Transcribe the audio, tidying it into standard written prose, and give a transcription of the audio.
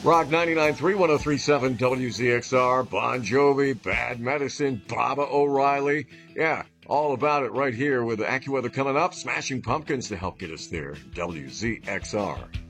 Rock 99.3, 103.7 WZXR, Bon Jovi, Bad Medicine, Baba O'Reilly. Yeah, all about it right here with the AccuWeather coming up. Smashing Pumpkins to help get us there. WZXR.